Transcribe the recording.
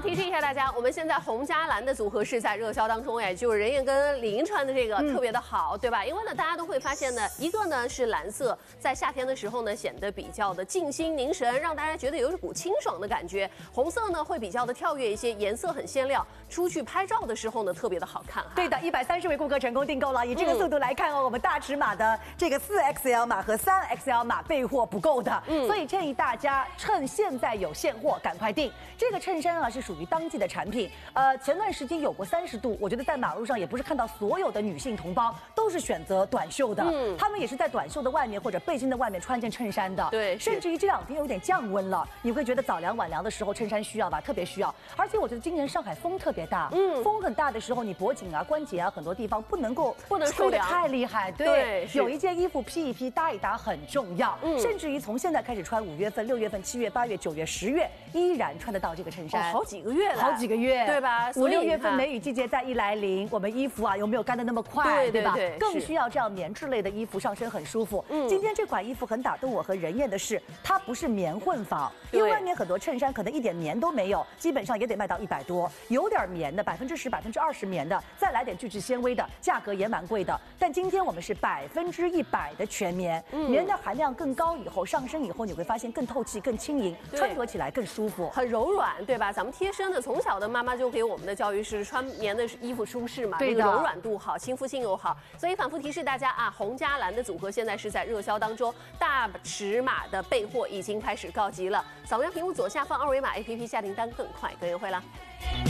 提示一下大家，我们现在红加蓝的组合是在热销当中，哎，就是任燕跟李英穿的这个特别的好，对吧？因为呢，大家都会发现呢，一个呢是蓝色，在夏天的时候呢显得比较的静心凝神，让大家觉得有一股清爽的感觉。红色呢会比较的跳跃一些，颜色很鲜亮，出去拍照的时候呢特别的好看哈。 对的，130位顾客成功订购了。以这个速度来看哦，我们大尺码的这个4XL 码和3XL 码备货不够的，所以建议大家趁现在有现货赶快订。这个衬衫啊是属于当季的产品，前段时间有过30度，我觉得在马路上也不是看到所有的女性同胞都是选择短袖的，她们也是在短袖的外面或者背心的外面穿件衬衫的， 对， 甚至于这2天有点降温了，你会觉得早凉晚凉的时候衬衫需要吧，特别需要。而且我觉得今年上海风特别大，风很大的时候，你脖颈啊、关节啊很多地方不能吹得太厉害，对，有一件衣服披一披、搭一搭很重要，甚至于从现在开始穿，5月份、6月份、7月、8月、9月、10月依然穿得到这个衬衫， 好几个月了， 好几个月， 对吧 ？5、6月份梅雨季节再一来临，我们衣服啊有没有干得那么快，对吧？更需要这样棉质类的衣服，上身很舒服。今天这款衣服很打动我和任燕的是，它不是棉混纺，因为外面很多衬衫可能一点棉都没有，基本上也得卖到100多，有点棉的10%、20%棉的，再来点聚酯纤维的，价格也蛮贵的。但今天我们是100%的全棉，棉的含量更高，以后上身以后你会发现更透气、更轻盈，穿着起来更舒服， 很柔软，对吧？咱们贴身的，从小的妈妈就给我们的教育是穿棉的衣服舒适嘛，这个柔软度好，亲肤性又好，所以反复提示大家啊，红加蓝的组合现在是在热销当中，大尺码的备货已经开始告急了。扫描屏幕左下方2维码 APP 下订单更快，更优惠啦。